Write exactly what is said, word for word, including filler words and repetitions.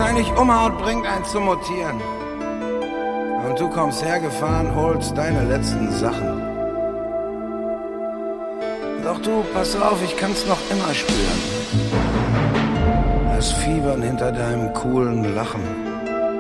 eigentlich umhaut, bringt einen zum Mutieren. Und du kommst hergefahren, holst deine letzten Sachen. Doch du, pass auf, ich kann's noch immer spüren. Das Fiebern hinter deinem coolen Lachen.